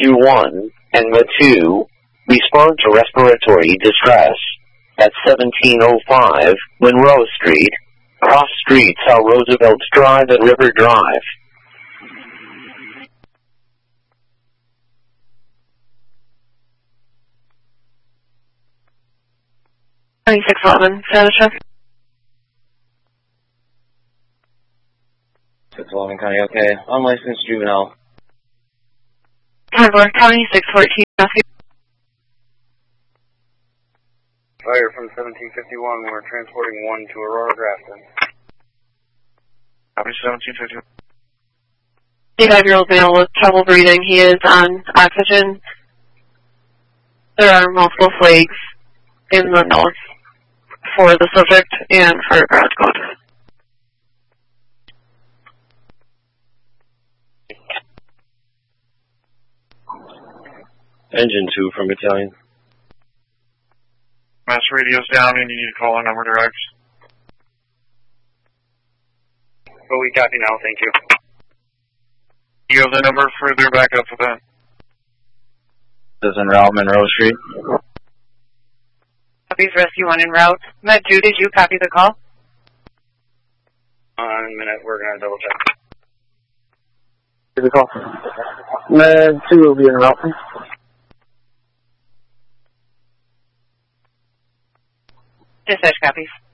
1 and Med 2 respond to respiratory distress at 1705 Monroe Street, cross streets Al Roosevelt Drive and River Drive. County 611, status check. 611 County, okay. Unlicensed juvenile. County 614, rescue. Fire from 1751, we're transporting 1 to Aurora Grafton. Copy 1751. 85-year-old male with trouble breathing. He is on oxygen. There are multiple flags in the nose for the subject and for garage code. Engine 2 from battalion. Mass radio's down and you need to call our number direct. Oh, we copy now, thank you. You have the number for their backup for that? This is en route, Monroe Street. Copies rescue 1 en route. Med 2, did you copy the call? In a minute, we're going to double check. The call. Med 2 will be en route, please. Dispatch copies.